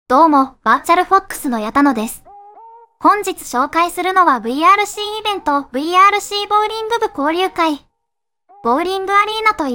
どうも、バーチャルフォックスの矢田野です。本日紹介するのは VRC イベント VRC ボーリング部交流会。ボーリングアリーナとい